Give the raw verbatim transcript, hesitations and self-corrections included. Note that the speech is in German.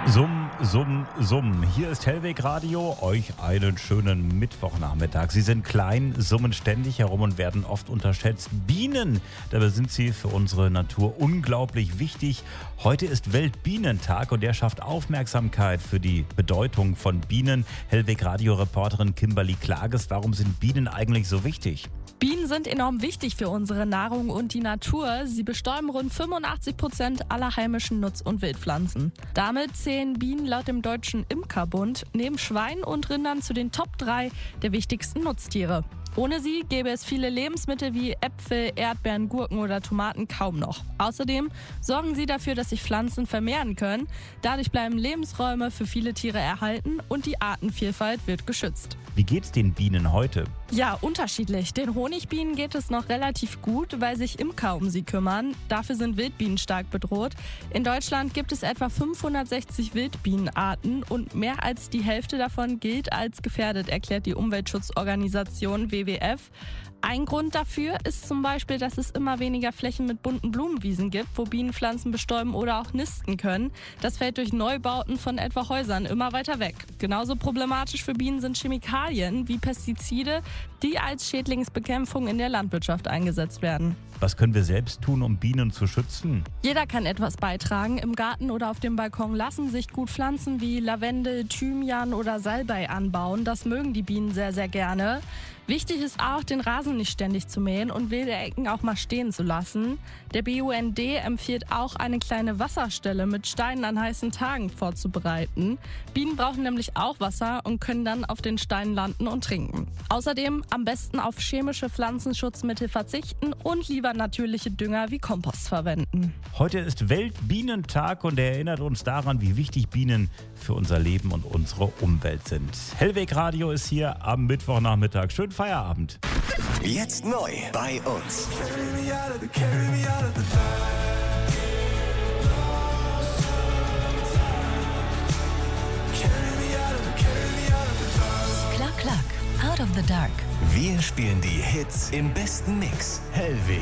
Summ, summ, summ. Hier ist Hellweg Radio. Euch einen schönen Mittwochnachmittag. Sie sind klein, summen ständig herum und werden oft unterschätzt. Bienen, dabei sind sie für unsere Natur unglaublich wichtig. Heute ist Weltbienentag und der schafft Aufmerksamkeit für die Bedeutung von Bienen. Hellweg Radio-Reporterin Kimberly Klages, warum sind Bienen eigentlich so wichtig? Bienen sind enorm wichtig für unsere Nahrung und die Natur. Sie bestäuben rund fünfundachtzig Prozent aller heimischen Nutz- und Wildpflanzen. Damit zählen Bienen laut dem Deutschen Imkerbund neben Schweinen und Rindern zu den Top drei der wichtigsten Nutztiere. Ohne sie gäbe es viele Lebensmittel wie Äpfel, Erdbeeren, Gurken oder Tomaten kaum noch. Außerdem sorgen sie dafür, dass sich Pflanzen vermehren können. Dadurch bleiben Lebensräume für viele Tiere erhalten und die Artenvielfalt wird geschützt. Wie geht's den Bienen heute? Ja, unterschiedlich. Den Honigbienen geht es noch relativ gut, weil sich Imker um sie kümmern. Dafür sind Wildbienen stark bedroht. In Deutschland gibt es etwa fünfhundertsechzig Wildbienenarten und mehr als die Hälfte davon gilt als gefährdet, erklärt die Umweltschutzorganisation W W F. Ein Grund dafür ist zum Beispiel, dass es immer weniger Flächen mit bunten Blumenwiesen gibt, wo Bienen Pflanzen bestäuben oder auch nisten können. Das fällt durch Neubauten von etwa Häusern immer weiter weg. Genauso problematisch für Bienen sind Chemikalien wie Pestizide, die als Schädlingsbekämpfung in der Landwirtschaft eingesetzt werden. Was können wir selbst tun, um Bienen zu schützen? Jeder kann etwas beitragen. Im Garten oder auf dem Balkon lassen sich gut Pflanzen wie Lavendel, Thymian oder Salbei anbauen. Das mögen die Bienen sehr, sehr gerne. Wichtig ist auch, den Rasen nicht ständig zu mähen und wilde Ecken auch mal stehen zu lassen. Der B U N D empfiehlt auch, eine kleine Wasserstelle mit Steinen an heißen Tagen vorzubereiten. Bienen brauchen nämlich auch Wasser und können dann auf den Steinen landen und trinken. Außerdem am besten auf chemische Pflanzenschutzmittel verzichten und lieber natürliche Dünger wie Kompost verwenden. Heute ist Weltbienentag und er erinnert uns daran, wie wichtig Bienen für unser Leben und unsere Umwelt sind. Hellweg Radio ist hier am Mittwochnachmittag. Schönen Feierabend. Jetzt neu bei uns. Klack, klack, out of the dark. Wir spielen die Hits im besten Mix. Hellweg.